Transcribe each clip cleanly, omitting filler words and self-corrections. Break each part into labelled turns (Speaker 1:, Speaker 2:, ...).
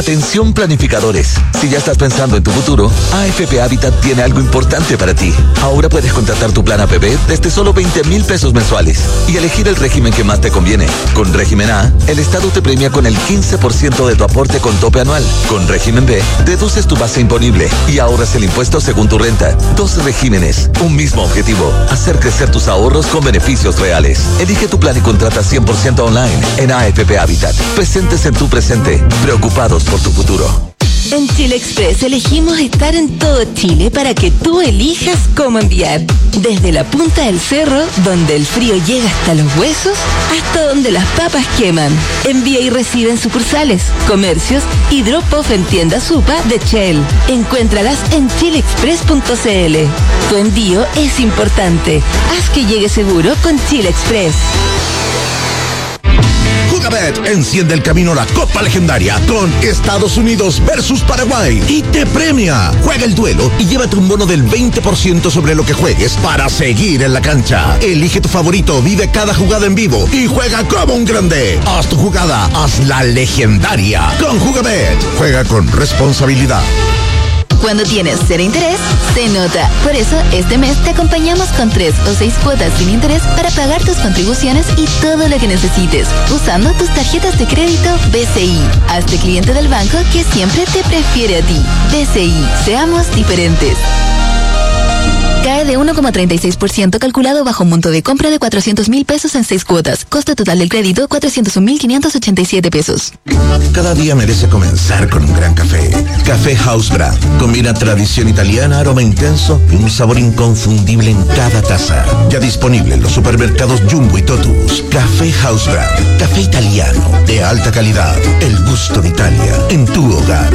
Speaker 1: Atención planificadores, si ya estás pensando en tu futuro, AFP Habitat tiene algo importante para ti. Ahora puedes contratar tu plan APB desde solo 20,000 pesos mensuales y elegir el régimen que más te conviene. Con régimen A, el Estado te premia con el 15% de tu aporte con tope anual. Con régimen B, deduces tu base imponible y ahorras el impuesto según tu renta. 2 regímenes, un mismo objetivo, hacer crecer tus ahorros con beneficios reales. Elige tu plan y contrata 100% online en AFP Habitat. Presentes en tu presente, preocupados por tu futuro.
Speaker 2: En Chile Express elegimos estar en todo Chile para que tú elijas cómo enviar. Desde la punta del cerro, donde el frío llega hasta los huesos, hasta donde las papas queman. Envía y recibe en sucursales, comercios y drop-off en tiendas Supa de Shell. Encuéntralas en chileexpress.cl. Tu envío es importante. Haz que llegue seguro con Chile Express.
Speaker 3: Jugabet enciende el camino a la Copa Legendaria con Estados Unidos versus Paraguay y te premia. Juega el duelo y llévate un bono del 20% sobre lo que juegues para seguir en la cancha. Elige tu favorito, vive cada jugada en vivo y juega como un grande. Haz tu jugada, hazla legendaria con Jugabet. Juega con responsabilidad.
Speaker 2: Cuando tienes cero interés, se nota. Por eso, este mes te acompañamos con 3 o 6 cuotas sin interés para pagar tus contribuciones y todo lo que necesites, usando tus tarjetas de crédito BCI. Hazte cliente del banco que siempre te prefiere a ti. BCI, seamos diferentes. Cae de 1,36% calculado bajo un monto de compra de 400,000 pesos en 6 cuotas. Costo total del crédito, 401,587 pesos.
Speaker 3: Cada día merece comenzar con un gran café. Café House Brand. Combina tradición italiana, aroma intenso y un sabor inconfundible en cada taza. Ya disponible en los supermercados Jumbo y Totus. Café House Brand. Café italiano de alta calidad. El gusto de Italia en tu hogar.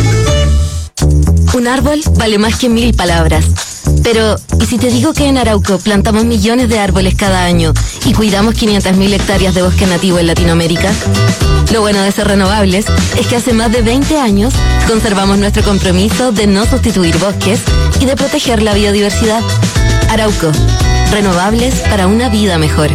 Speaker 2: Un árbol vale más que 1000 palabras. Pero, ¿y si te digo que en Arauco plantamos millones de árboles cada año y cuidamos 500,000 hectáreas de bosque nativo en Latinoamérica? Lo bueno de ser renovables es que hace más de 20 años conservamos nuestro compromiso de no sustituir bosques y de proteger la biodiversidad. Arauco, renovables para una vida mejor.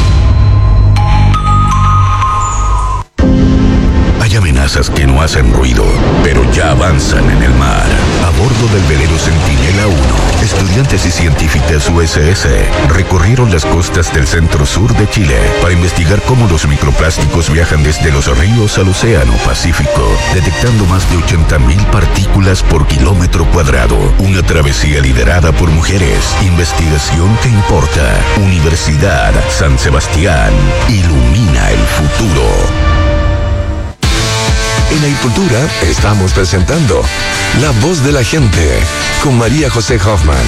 Speaker 4: Hay amenazas que no hacen ruido, pero ya avanzan en el mar. A bordo del velero Centinela 1, estudiantes y científicas USS recorrieron las costas del centro-sur de Chile para investigar cómo los microplásticos viajan desde los ríos al océano Pacífico, detectando más de 80,000 partículas por kilómetro cuadrado. Una travesía liderada por mujeres. Investigación que importa. Universidad San Sebastián. Ilumina el futuro.
Speaker 5: En Agricultura estamos presentando La Voz de la Gente con María José Hoffman.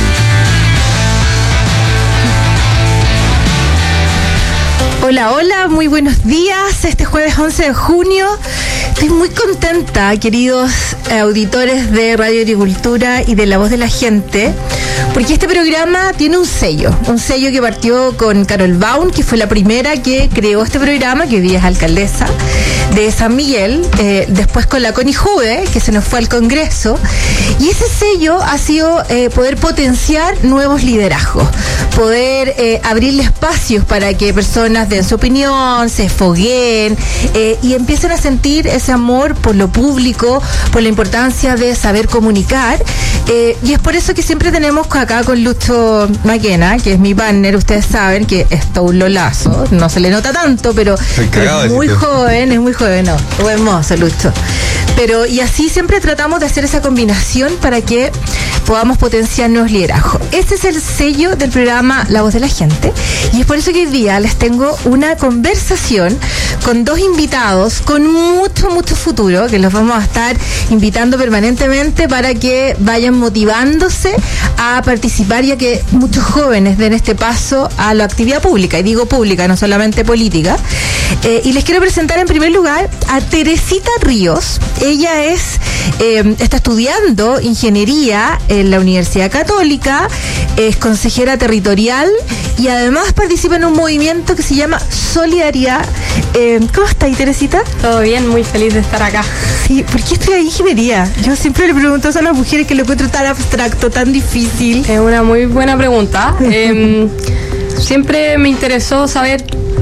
Speaker 6: Hola, hola, muy buenos días. Este jueves 11 de junio estoy muy contenta, queridos auditores de Radio Agricultura y de La Voz de la Gente, porque este programa tiene un sello que partió con Carol Baum, que fue la primera que creó este programa, que hoy día es alcaldesa de San Miguel, después con la Connie Juve, que se nos fue al Congreso, y ese sello ha sido poder potenciar nuevos liderazgos, poder abrirle espacios para que personas den su opinión, se fogueen y empiecen a sentir ese amor por lo público, por la importancia de saber comunicar, y es por eso que siempre tenemos acá con Lucho Maquena, que es mi partner. Ustedes saben que es todo un lolazo, no se le nota tanto, pero es muy joven, no, buen mozo Lucho. Pero y así siempre tratamos de hacer esa combinación para que podamos potenciar nuevos liderazgos. Este es el sello del programa La Voz de la Gente, y es por eso que hoy día les tengo una conversación con 2 invitados con mucho futuro, que los vamos a estar invitando permanentemente para que vayan motivándose a participar, ya que muchos jóvenes den este paso a la actividad pública, y digo pública, no solamente política. Y les quiero presentar en primer lugar a Teresita Ríos. Ella está estudiando ingeniería en la Universidad Católica, es consejera territorial y además participa en un movimiento que se llama Solidaridad. ¿Cómo está ahí, Teresita?
Speaker 7: Todo bien, muy feliz de estar acá.
Speaker 6: Sí, ¿por qué estudias ingeniería? Yo siempre le pregunto a las mujeres que lo encuentro tan abstracto, tan difícil.
Speaker 7: Es una muy buena pregunta. Siempre me interesó saber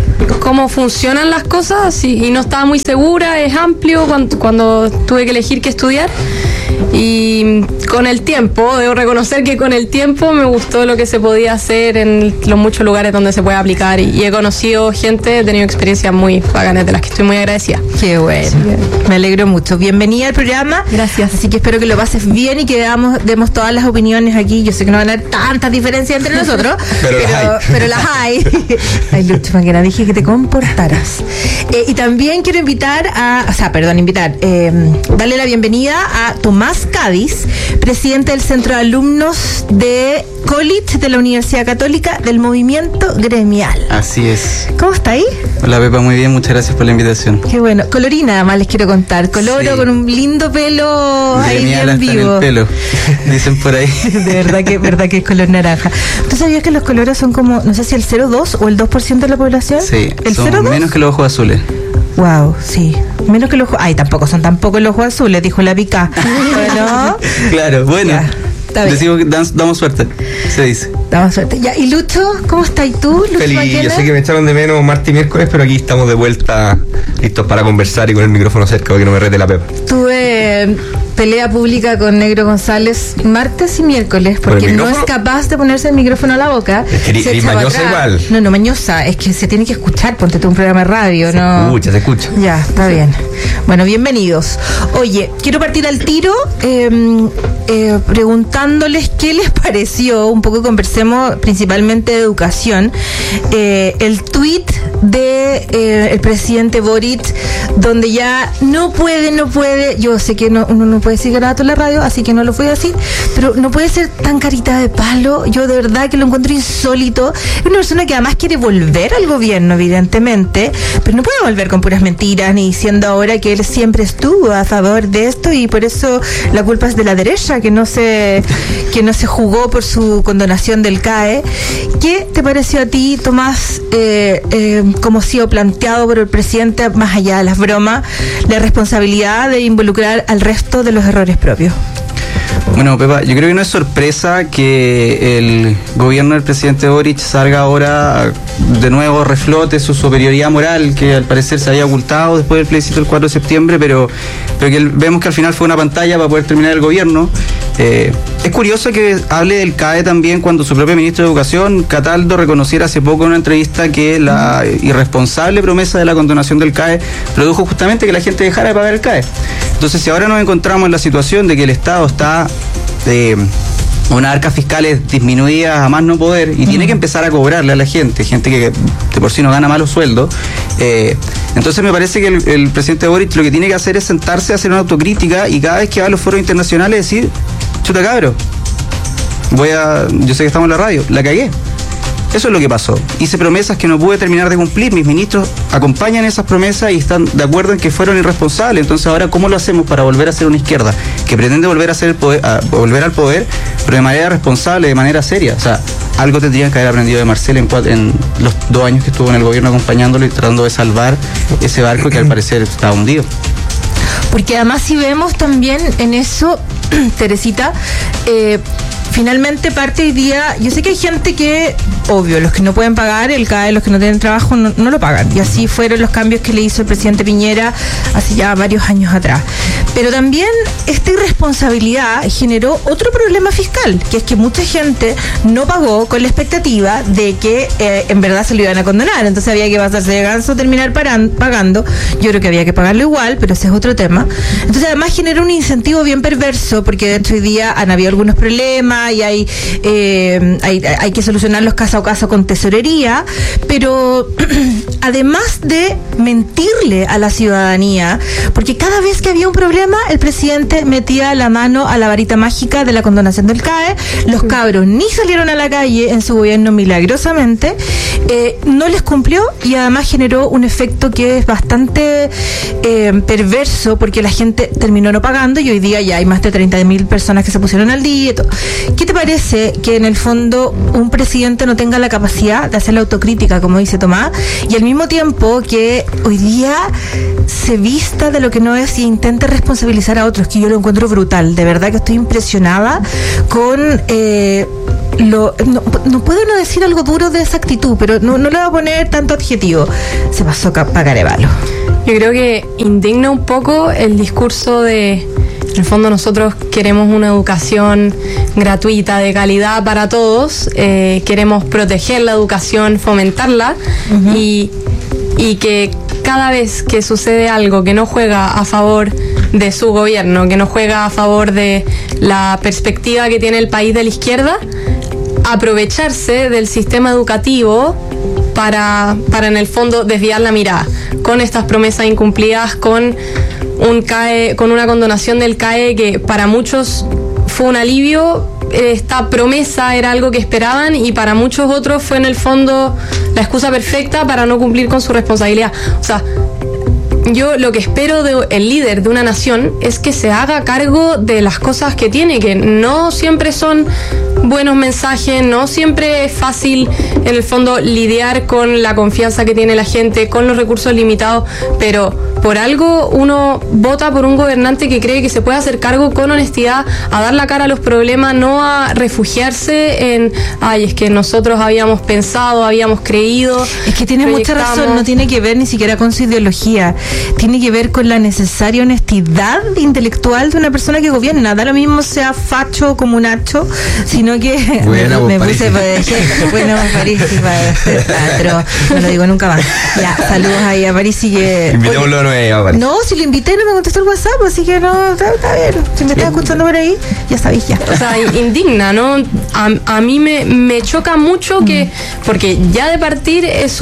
Speaker 7: cómo funcionan las cosas y no estaba muy segura, es amplio cuando tuve que elegir qué estudiar. Y con el tiempo, debo reconocer que con el tiempo me gustó lo que se podía hacer en los muchos lugares donde se puede aplicar y he conocido gente, he tenido experiencias muy bacanas de las que estoy muy agradecida.
Speaker 6: Qué bueno, me alegro mucho. Bienvenida al programa.
Speaker 7: Gracias.
Speaker 6: Así que espero que lo pases bien y que demos todas las opiniones aquí. Yo sé que no van a haber tantas diferencias entre nosotros, pero las hay. Ay, Lucho Manguera, dije que te comportaras. Y también quiero darle la bienvenida a Tomás Cádiz, presidente del Centro de Alumnos de College de la Universidad Católica del Movimiento Gremial.
Speaker 8: Así es.
Speaker 6: ¿Cómo está ahí?
Speaker 8: Hola Pepa, muy bien, muchas gracias por la invitación.
Speaker 6: Qué bueno. Colorina, nada más les quiero contar. Coloro sí, con un lindo pelo ahí bien vivo.
Speaker 8: En el pelo, dicen por ahí.
Speaker 6: De verdad que es color naranja. ¿Tú sabías que los coloros son como, no sé si el 0,2 o el 2% de la población?
Speaker 8: Sí,
Speaker 6: ¿el
Speaker 8: son
Speaker 6: 0,2?
Speaker 8: Menos que los ojos azules.
Speaker 6: Wow, sí. Menos que los ojos. Ay, tampoco son tampoco los ojos azules, dijo la pica. Bueno.
Speaker 8: Claro, bueno.
Speaker 6: Ya,
Speaker 8: decimos que damos suerte, se dice.
Speaker 6: Damos suerte. Ya, y Lucho, ¿cómo estás tú?
Speaker 9: Feliz, yo sé que me echaron de menos martes y miércoles, pero aquí estamos de vuelta, listos para conversar y con el micrófono cerca para que no me rete la Pepa.
Speaker 6: Tuve pelea pública con Negro González martes y miércoles porque no es capaz de ponerse el micrófono a la boca.
Speaker 9: Es que mañosa igual.
Speaker 6: No, mañosa, es que se tiene que escuchar, ponte tú un programa de radio,
Speaker 9: Se escucha.
Speaker 6: Ya, está bien. Bueno, bienvenidos. Oye, quiero partir al tiro preguntándoles qué les pareció, un poco conversemos principalmente de educación, el tuit de el presidente Boric, donde ya no puede, yo sé que uno no puede decir garabato en la radio, así que no lo voy a decir, pero no puede ser tan carita de palo. Yo de verdad que lo encuentro insólito. Es una persona que además quiere volver al gobierno, evidentemente, pero no puede volver con puras mentiras, ni diciendo ahora que él siempre estuvo a favor de esto y por eso la culpa es de la derecha, que no se jugó por su condonación del CAE. ¿Qué te pareció a ti, Tomás, como ha sido planteado por el presidente, más allá de las bromas, la responsabilidad de involucrar al resto de los errores propios?
Speaker 8: Bueno, Pepa, yo creo que no es sorpresa que el gobierno del presidente Boric salga ahora de nuevo, reflote su superioridad moral, que al parecer se había ocultado después del plebiscito del 4 de septiembre, pero que vemos que al final fue una pantalla para poder terminar el gobierno. Es curioso que hable del CAE también cuando su propio ministro de Educación, Cataldo, reconociera hace poco en una entrevista que la irresponsable promesa de la condonación del CAE produjo justamente que la gente dejara de pagar el CAE. Entonces, si ahora nos encontramos en la situación de que el Estado está unas arcas fiscales disminuidas a más no poder y tiene que empezar a cobrarle a la gente que de por sí no gana malos sueldos, entonces me parece que el presidente Boric lo que tiene que hacer es sentarse a hacer una autocrítica y cada vez que va a los foros internacionales decir, chuta cabro, yo sé que estamos en la radio, la cagué. Eso es lo que pasó. Hice promesas que no pude terminar de cumplir. Mis ministros acompañan esas promesas y están de acuerdo en que fueron irresponsables. Entonces, ahora, ¿cómo lo hacemos para volver a ser una izquierda que pretende volver volver al poder, pero de manera responsable, de manera seria? O sea, algo tendrían que haber aprendido de Marcel en los 2 años que estuvo en el gobierno acompañándolo y tratando de salvar ese barco que al parecer estaba hundido.
Speaker 6: Porque además, si vemos también en eso, Teresita, finalmente parte hoy día, yo sé que hay gente que, obvio, los que no pueden pagar el CAE, los que no tienen trabajo no lo pagan, y así fueron los cambios que le hizo el presidente Piñera hace ya varios años atrás. Pero también esta irresponsabilidad generó otro problema fiscal, que es que mucha gente no pagó con la expectativa de que en verdad se lo iban a condonar, entonces había que pasarse de ganso, terminar pagando. Yo creo que había que pagarlo igual, pero ese es otro tema. Entonces además generó un incentivo bien perverso, porque de hecho hoy día han habido algunos problemas y hay que solucionarlos caso a caso con tesorería, pero además de mentirle a la ciudadanía, porque cada vez que había un problema el presidente metía la mano a la varita mágica de la condonación del CAE, los cabros ni salieron a la calle en su gobierno milagrosamente, no les cumplió y además generó un efecto que es bastante perverso, porque la gente terminó no pagando y hoy día ya hay más de 30.000 personas que se pusieron al día y todo. ¿Qué te parece que en el fondo un presidente no tenga la capacidad de hacer la autocrítica, como dice Tomás, y al mismo tiempo que hoy día se vista de lo que no es y intente responsabilizar responsabilizar a otros, que yo lo encuentro brutal. De verdad que estoy impresionada con... no puedo no decir algo duro de esa actitud, pero no le voy a poner tanto adjetivo. Se pasó para Carevalo.
Speaker 7: Yo creo que indigna un poco el discurso de... En el fondo nosotros queremos una educación gratuita, de calidad para todos, queremos proteger la educación, fomentarla, y que cada vez que sucede algo que no juega a favor de su gobierno, que no juega a favor de la perspectiva que tiene el país de la izquierda, aprovecharse del sistema educativo para en el fondo desviar la mirada, con estas promesas incumplidas, con una condonación del CAE que para muchos fue un alivio. Esta promesa era algo que esperaban, y para muchos otros fue en el fondo la excusa perfecta para no cumplir con su responsabilidad. O sea, yo lo que espero del líder de una nación es que se haga cargo de las cosas que tiene, que no siempre son buenos mensajes, no siempre es fácil en el fondo lidiar con la confianza que tiene la gente, con los recursos limitados, pero por algo uno vota por un gobernante que cree que se puede hacer cargo con honestidad, a dar la cara a los problemas, no a refugiarse en, es que nosotros habíamos pensado, habíamos creído.
Speaker 6: Es que tiene mucha razón, no tiene que ver ni siquiera con su ideología, tiene que ver con la necesaria honestidad intelectual de una persona que gobierna. Da lo mismo sea facho como un hacho, sino que
Speaker 9: bueno,
Speaker 6: me puse bueno, París, para hacer teatro, no lo digo nunca más. Ya, saludos ahí a París y que...
Speaker 9: Invitémoslo a París.
Speaker 6: No, si lo invité no me contestó el WhatsApp, así que no, está bien. Si me estás escuchando por ahí, ya sabéis ya.
Speaker 7: O sea, indigna, ¿no? A mí me choca mucho que, porque ya de partir es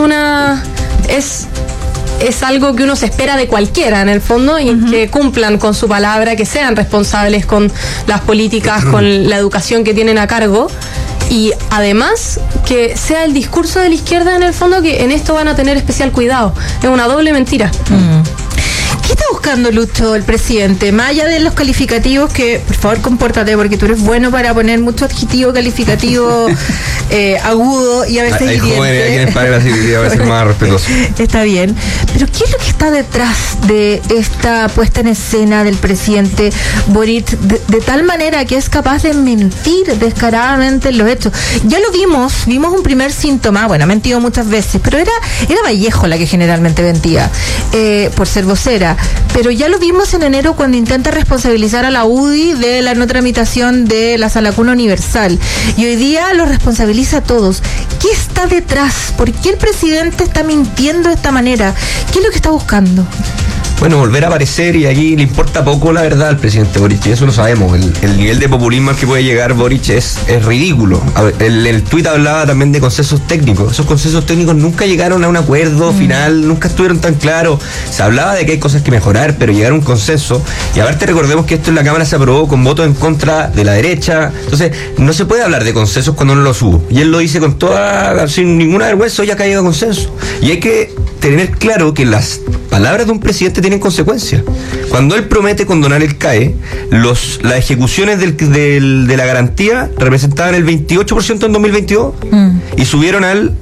Speaker 7: algo que uno se espera de cualquiera en el fondo, y que cumplan con su palabra, que sean responsables con las políticas, con la educación que tienen a cargo, y además que sea el discurso de la izquierda en el fondo que en esto van a tener especial cuidado. Es una doble mentira.
Speaker 6: ¿Qué está buscando, Lucho, el presidente? Más allá de los calificativos, que por favor compórtate, porque tú eres bueno para poner mucho adjetivo calificativo agudo y a veces
Speaker 9: hay
Speaker 6: hiriente.
Speaker 9: jóvenes que quieren pagar así, a veces más respetuoso.
Speaker 6: Está bien, pero ¿qué es lo que está detrás de esta puesta en escena del presidente Boric de tal manera que es capaz de mentir descaradamente en los hechos? Ya lo vimos un primer síntoma, bueno, ha mentido muchas veces, pero era Vallejo la que generalmente mentía, por ser vocera, pero ya lo vimos en enero cuando intenta responsabilizar a la UDI de la no tramitación de la Sala Cuna Universal, y hoy día lo responsabiliza a todos. ¿Qué está detrás? ¿Por qué el presidente está mintiendo de esta manera? ¿Qué es lo que está buscando?
Speaker 9: Bueno, volver a aparecer, y aquí le importa poco la verdad al presidente Boric, y eso lo sabemos. El nivel de populismo al que puede llegar Boric es ridículo. El tuit hablaba también de consensos técnicos. Esos consensos técnicos nunca llegaron a un acuerdo final, nunca estuvieron tan claros. Se hablaba de que hay cosas que mejorar, pero llegar a un consenso, y aparte recordemos que esto en la Cámara se aprobó con votos en contra de la derecha. Entonces no se puede hablar de consensos cuando no lo subo, y él lo dice sin ninguna vergüenza: hoy ha caído consenso. Y hay que tener claro que las palabras de un presidente tienen consecuencias. Cuando él promete condonar el CAE, las ejecuciones de la garantía representaban el 28% en 2022 y subieron al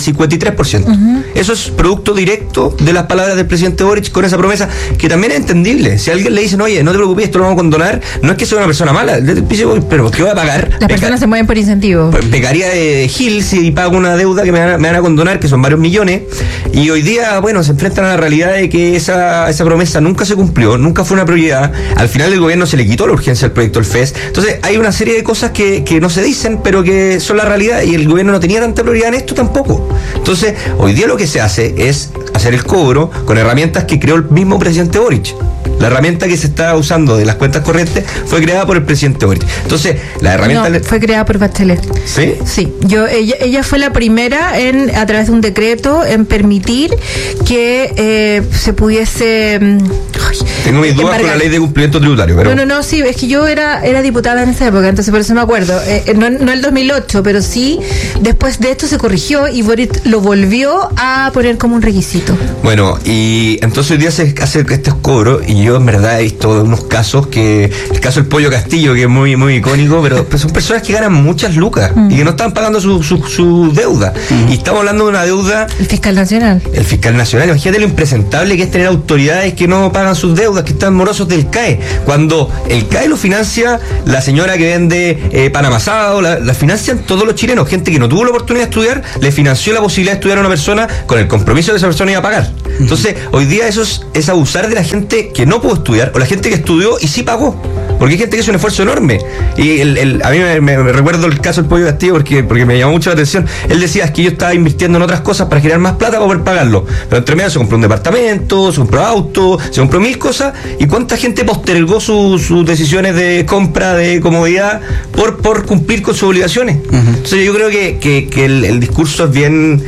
Speaker 9: 53%. Eso es producto directo de las palabras del presidente Boric con esa promesa, que también es entendible. Si a alguien le dicen, oye, no te preocupes, esto lo vamos a condonar, no es que sea una persona mala, pero ¿qué voy a pagar?
Speaker 6: Las personas se mueven por incentivo.
Speaker 9: Pecaría de Gil si pago una deuda que me van a condonar, que son varios millones, y hoy día, bueno, se enfrentan a la realidad de que esa promesa nunca se cumplió, nunca fue una prioridad. Al final el gobierno se le quitó la urgencia al proyecto del FES. Entonces hay una serie de cosas que no se dicen, pero que son la realidad, y el gobierno no tenía tanta prioridad en esto tampoco. Entonces, hoy día lo que se hace es hacer el cobro con herramientas que creó el mismo presidente Boric. La herramienta que se está usando de las cuentas corrientes fue creada por el presidente Boric. Entonces, la herramienta...
Speaker 6: No, fue creada por Bachelet.
Speaker 9: ¿Sí?
Speaker 6: Sí. Ella fue la primera a través de un decreto, en permitir que se pudiese...
Speaker 9: Tengo mis dudas con la ley de cumplimiento tributario, pero...
Speaker 6: No, sí, es que yo era diputada en esa época, entonces por eso me acuerdo. No el 2008, pero sí, después de esto se corrigió y Boric lo volvió a poner como un requisito.
Speaker 9: Bueno, y entonces hoy día se hace este cobro, y yo en verdad he visto unos casos el caso del Pollo Castillo, que es muy, muy icónico, pero son personas que ganan muchas lucas y que no están pagando su deuda. Y estamos hablando de una deuda...
Speaker 6: El fiscal nacional,
Speaker 9: imagínate lo impresentable que es tener autoridades que no pagan sus deudas, que están morosos del CAE, cuando el CAE lo financia la señora que vende pan amasado, la financian todos los chilenos, gente que no tuvo la oportunidad de estudiar, le financió la posibilidad de estudiar a una persona con el compromiso de que esa persona iba a pagar. Entonces, hoy día eso es abusar de la gente que no pudo estudiar, o la gente que estudió y sí pagó, porque hay gente que hace un esfuerzo enorme. Y a mí me recuerdo el caso del Pollo Castillo porque me llamó mucho la atención. Él decía, es que yo estaba invirtiendo en otras cosas para generar más plata para poder pagarlo, pero entre medio se compró un departamento, se compró auto, se compró 1000 cosas, y cuánta gente postergó sus decisiones de compra, de comodidad, por cumplir con sus obligaciones. Entonces yo creo que el discurso es bien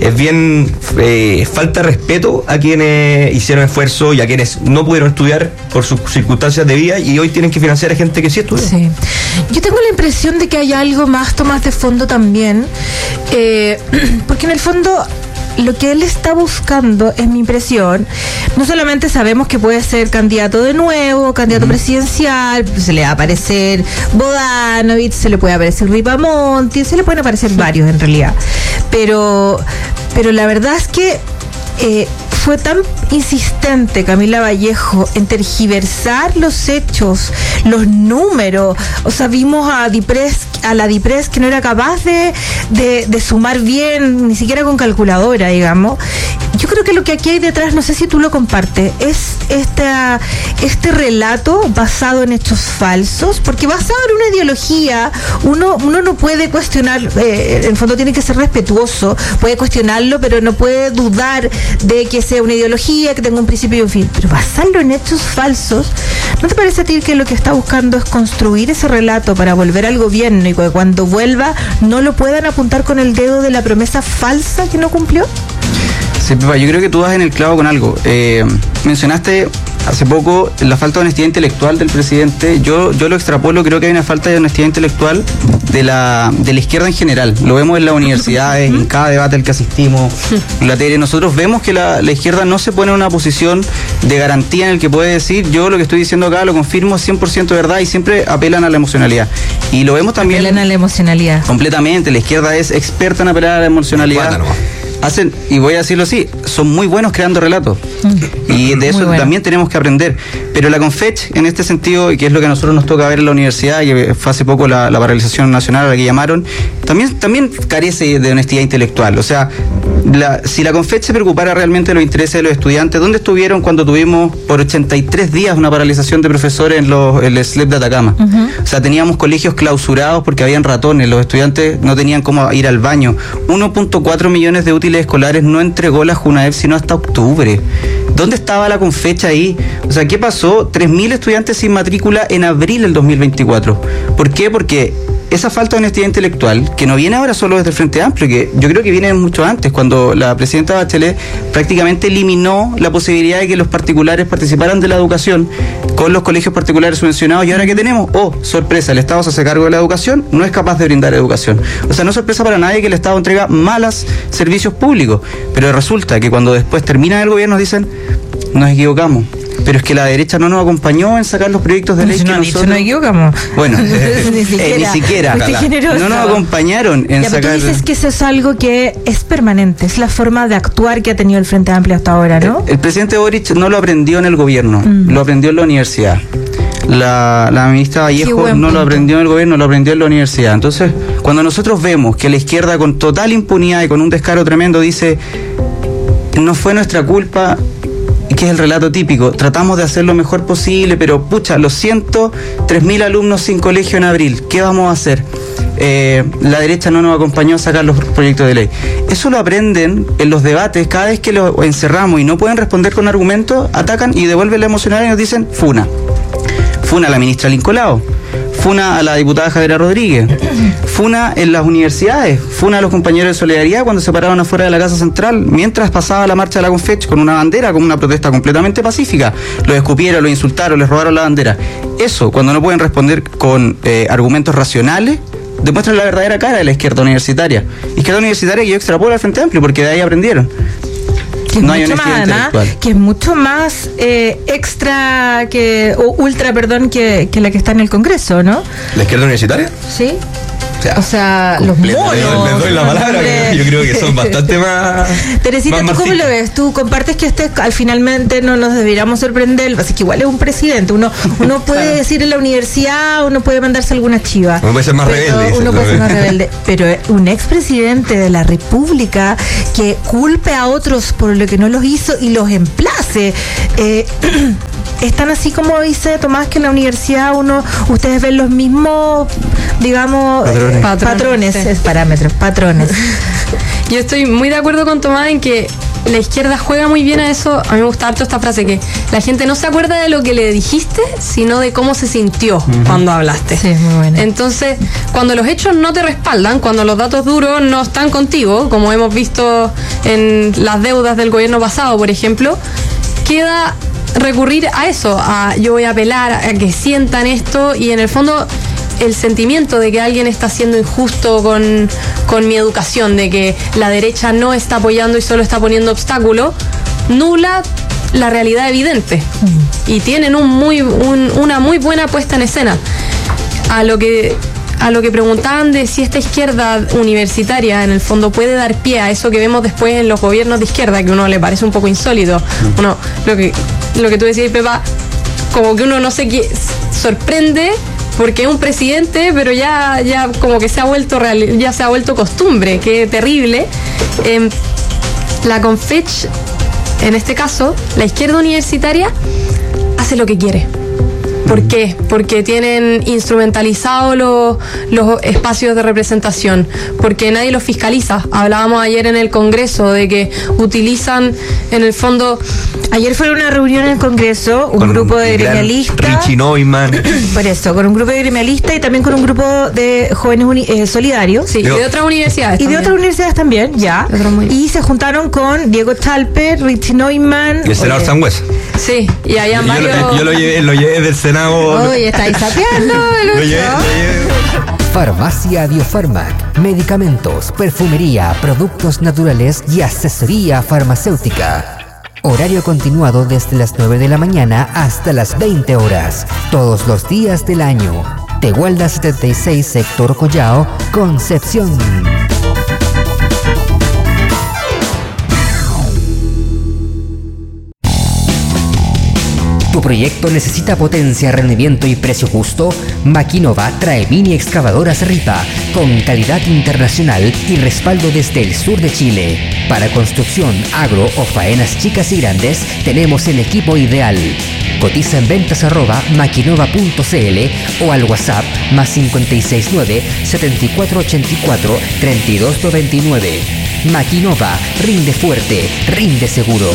Speaker 9: falta de respeto a quienes hicieron esfuerzo y a quienes no pudieron estudiar por sus circunstancias de vida y hoy tienen que financiar a gente que sí estudió.
Speaker 6: Sí. Yo tengo la impresión de que hay algo más, Tomás, de fondo también, porque en el fondo lo que él está buscando, es mi impresión, no solamente sabemos que puede ser candidato de nuevo, candidato presidencial, se le va a aparecer Bodanovich, se le puede aparecer Ripamonti, se le pueden aparecer varios en realidad, pero la verdad es que fue tan insistente Camila Vallejo en tergiversar los hechos, los números. O sea, vimos a la DIPRES que no era capaz de sumar bien, ni siquiera con calculadora, digamos. Yo creo que lo que aquí hay detrás, no sé si tú lo compartes, es este relato basado en hechos falsos, porque basado en una ideología, uno no puede cuestionar, en el fondo tiene que ser respetuoso, puede cuestionarlo, pero no puede dudar de que sea una ideología, que tenga un principio y un fin, pero basarlo en hechos falsos, ¿no te parece a ti que lo que está buscando es construir ese relato para volver al gobierno y que cuando vuelva no lo puedan apuntar con el dedo de la promesa falsa que no cumplió?
Speaker 8: Sí, Pepa, yo creo que tú das en el clavo con algo. Mencionaste hace poco la falta de honestidad intelectual del presidente. Yo lo extrapolo, creo que hay una falta de honestidad intelectual de la izquierda en general. Lo vemos en las universidades, en cada debate al que asistimos, en la tele. Nosotros vemos que la izquierda no se pone en una posición de garantía en el que puede decir, yo lo que estoy diciendo acá lo confirmo 100% verdad, y siempre apelan a la emocionalidad. Y lo vemos también...
Speaker 6: Apelan a la emocionalidad.
Speaker 8: Completamente. La izquierda es experta en apelar a la emocionalidad. Hacen, y voy a decirlo así, son muy buenos creando relatos. Y de eso también tenemos que aprender. Pero la Confech, en este sentido, y que es lo que a nosotros nos toca ver en la universidad, y fue hace poco la paralización nacional a la que llamaron, también carece de honestidad intelectual. O sea, si la Confech se preocupara realmente de los intereses de los estudiantes, ¿dónde estuvieron cuando tuvimos por 83 días una paralización de profesores en el SLEP de Atacama? O sea, teníamos colegios clausurados porque habían ratones, los estudiantes no tenían cómo ir al baño. 1.4 millones de útiles escolares no entregó la JUNAEP sino hasta octubre. ¿Dónde estaba la Confech ahí? O sea, ¿qué pasó? 3.000 estudiantes sin matrícula en abril del 2024. ¿Por qué? Porque esa falta de honestidad intelectual, que no viene ahora solo desde el Frente Amplio, que yo creo que viene mucho antes, cuando la presidenta Bachelet prácticamente eliminó la posibilidad de que los particulares participaran de la educación con los colegios particulares subvencionados. ¿Y ahora qué tenemos? Oh, sorpresa, el Estado se hace cargo de la educación, no es capaz de brindar educación. O sea, no es sorpresa para nadie que el Estado entrega malos servicios públicos, pero resulta que cuando después termina el gobierno dicen, nos equivocamos. Pero es que la derecha no nos acompañó en sacar los proyectos de ley que nosotros...
Speaker 6: No equivocamos.
Speaker 8: Bueno, ni siquiera. No nos acompañaron en sacar...
Speaker 6: Pero tú dices que eso es algo que es permanente, es la forma de actuar que ha tenido el Frente Amplio hasta ahora, ¿no?
Speaker 8: El presidente Boric no lo aprendió en el gobierno, lo aprendió en la universidad. La ministra Vallejo no lo aprendió en el gobierno, lo aprendió en la universidad. Entonces, cuando nosotros vemos que la izquierda con total impunidad y con un descaro tremendo dice, no fue nuestra culpa, que es el relato típico, tratamos de hacer lo mejor posible, pero pucha, lo siento, 3.000 alumnos sin colegio en abril, ¿qué vamos a hacer? La derecha no nos acompañó a sacar los proyectos de ley. Eso lo aprenden en los debates, cada vez que lo encerramos y no pueden responder con argumentos, atacan y devuelven la emocional y nos dicen, funa a la ministra Lincolao, funa a la diputada Javiera Rodríguez, funa en las universidades, funa a los compañeros de Solidaridad cuando se pararon afuera de la Casa Central mientras pasaba la marcha de la Confech con una bandera, con una protesta completamente pacífica. Los escupieron, los insultaron, les robaron la bandera. Eso, cuando no pueden responder con argumentos racionales, demuestran la verdadera cara de la izquierda universitaria. Izquierda universitaria que yo extrapolo al Frente Amplio, porque de ahí aprendieron.
Speaker 6: Que es, no mucho más, además, que es mucho más extra que, o ultra, perdón, que la que está en el Congreso, ¿no?
Speaker 9: ¿La izquierda universitaria?
Speaker 6: Sí. O sea, los monos.
Speaker 9: Les doy la palabra, yo creo que son bastante más.
Speaker 6: Teresita,
Speaker 9: más
Speaker 6: ¿tú cómo lo ves? ¿Tú compartes que finalmente no nos deberíamos sorprender? Así que igual es un presidente. Uno puede decir en la universidad, uno puede mandarse alguna chiva.
Speaker 9: Uno puede ser más rebelde.
Speaker 6: Uno puede ser más rebelde. Pero un expresidente de la República que culpe a otros por lo que no los hizo y los emplace. Están así como dice Tomás, que en la universidad ustedes ven los mismos, digamos, patrones,
Speaker 7: sí.
Speaker 6: patrones.
Speaker 7: Yo estoy muy de acuerdo con Tomás en que la izquierda juega muy bien a eso. A mí me gusta harto esta frase, que la gente no se acuerda de lo que le dijiste, sino de cómo se sintió cuando hablaste.
Speaker 6: Sí, muy bueno.
Speaker 7: Entonces, cuando los hechos no te respaldan, cuando los datos duros no están contigo, como hemos visto en las deudas del gobierno pasado, por ejemplo, queda recurrir a eso, yo voy a apelar a que sientan esto, y en el fondo el sentimiento de que alguien está siendo injusto con mi educación, de que la derecha no está apoyando y solo está poniendo obstáculos, nula la realidad evidente. Y tienen una muy buena puesta en escena. A lo que preguntaban de si esta izquierda universitaria en el fondo puede dar pie a eso que vemos después en los gobiernos de izquierda, que a uno le parece un poco insólito. Lo que tú decías, Pepa, como que uno no sé qué sorprende porque es un presidente, pero ya como que se ha vuelto costumbre, que terrible. La Confech, en este caso, la izquierda universitaria, hace lo que quiere. ¿Por qué? Porque tienen instrumentalizados los espacios de representación, porque nadie los fiscaliza. Hablábamos ayer en el Congreso de que utilizan, en el fondo...
Speaker 6: Ayer fue una reunión en el Congreso, un grupo de gremialistas.
Speaker 9: Richie Neumann.
Speaker 6: Por eso, con un grupo de gremialistas y también con un grupo de jóvenes solidarios.
Speaker 7: Sí, y de otras universidades
Speaker 6: también. Y de otras universidades también, ya. Y se juntaron con Diego Chalper, Richie Neumann.
Speaker 9: Y el senador Sangüesa.
Speaker 7: Sí, y habían varios...
Speaker 9: Yo lo llevé del Senado.
Speaker 6: Uy, estáis sapeando.
Speaker 9: Lo llevé.
Speaker 10: Farmacia Biofarmac, medicamentos, perfumería, productos naturales y asesoría farmacéutica. Horario continuado desde las 9 de la mañana hasta las 20 horas, todos los días del año. Tehuelda 76, sector Collao, Concepción. ¿Tu proyecto necesita potencia, rendimiento y precio justo? Maquinova trae mini excavadoras Ripa con calidad internacional y respaldo desde el sur de Chile. Para construcción, agro o faenas chicas y grandes, tenemos el equipo ideal. Cotiza en ventas@maquinova.cl o al WhatsApp +569 7484 3299. Maquinova, rinde fuerte, rinde seguro.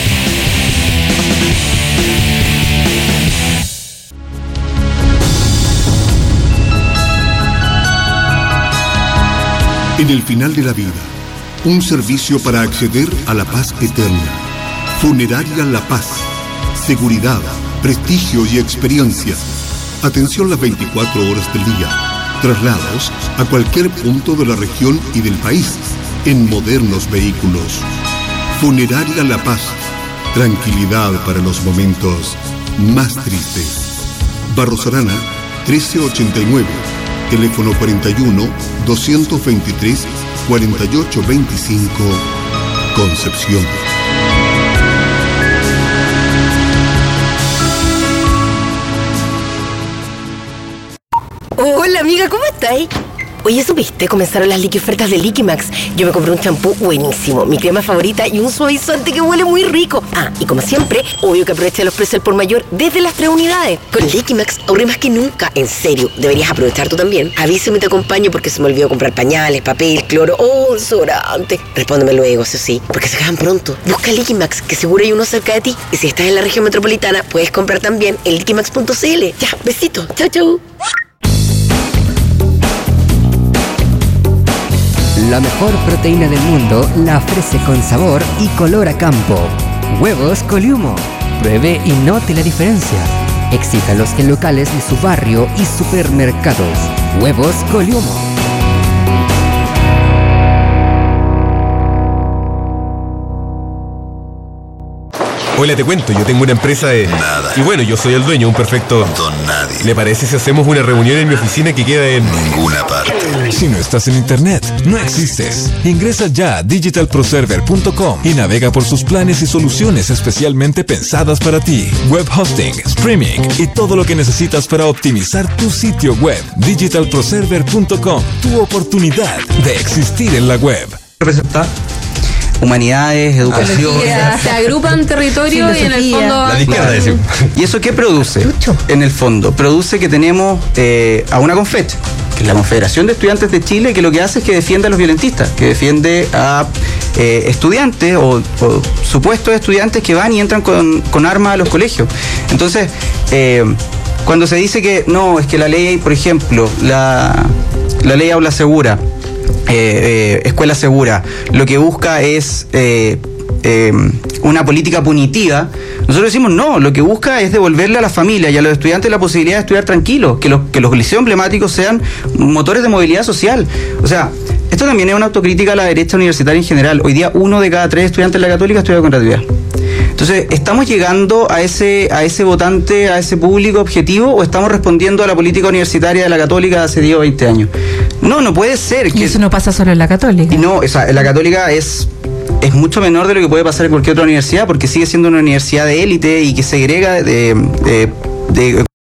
Speaker 11: En el final de la vida, un servicio para acceder a la paz eterna. Funeraria La Paz. Seguridad, prestigio y experiencia. Atención las 24 horas del día. Traslados a cualquier punto de la región y del país en modernos vehículos. Funeraria La Paz. Tranquilidad para los momentos más tristes. Barros Arana, 1389. Teléfono 41-223-4825, Concepción.
Speaker 12: Hola amiga, ¿cómo estáis? Oye, ¿supiste? Comenzaron las liqui ofertas de Liquimax. Yo me compré un champú buenísimo, mi crema favorita y un suavizante que huele muy rico. Ah, y como siempre, obvio que aproveché los precios al por mayor desde las 3 unidades. Con Liquimax ahorré más que nunca. En serio, deberías aprovechar tú también. Avísame y te acompaño porque se me olvidó comprar pañales, papel, cloro o desodorante. Respóndeme luego, eso sí, porque se acaban pronto. Busca Liquimax, que seguro hay uno cerca de ti. Y si estás en la región metropolitana, puedes comprar también en liquimax.cl. Ya, besito. Chau, chau.
Speaker 10: La mejor proteína del mundo la ofrece con sabor y color a campo. Huevos Coliumo. Pruebe y note la diferencia. Exíjalos en locales de su barrio y supermercados. Huevos Coliumo.
Speaker 13: Hola, te cuento, yo tengo una empresa de...
Speaker 14: Nada.
Speaker 13: Y bueno, yo soy el dueño, un perfecto...
Speaker 14: Don nadie.
Speaker 13: ¿Le parece si hacemos una reunión en mi oficina que queda en...
Speaker 14: Ninguna parte.
Speaker 15: Si no estás en internet, no existes. Ingresa ya a digitalproserver.com y navega por sus planes y soluciones especialmente pensadas para ti. Web hosting, streaming y todo lo que necesitas para optimizar tu sitio web. Digitalproserver.com, tu oportunidad de existir en la web.
Speaker 8: Representa humanidades, educación.
Speaker 7: Se agrupan territorios y en el fondo...
Speaker 9: La de izquierda, decimos.
Speaker 8: ¿Y eso qué produce? En el fondo, produce que tenemos a una CONFET, que es la Confederación de Estudiantes de Chile, que lo que hace es que defiende a los violentistas, que defiende a estudiantes o supuestos estudiantes que van y entran con armas a los colegios. Entonces, cuando se dice que no, es que la ley, por ejemplo, la ley Aula Segura, Escuela Segura, lo que busca es una política punitiva, nosotros decimos no, lo que busca es devolverle a las familias y a los estudiantes la posibilidad de estudiar tranquilos, que los liceos emblemáticos sean motores de movilidad social. O sea, esto también es una autocrítica a la derecha universitaria en general. Hoy día 1 de cada 3 estudiantes de la Católica estudia con gratuidad. Entonces, ¿estamos llegando a ese votante, a ese público objetivo, o estamos respondiendo a la política universitaria de la Católica de hace 10 o 20 años? No puede ser.
Speaker 6: Y eso no pasa solo en la Católica.
Speaker 8: Y no, o sea, en la Católica es mucho menor de lo que puede pasar en cualquier otra universidad, porque sigue siendo una universidad de élite y que segrega de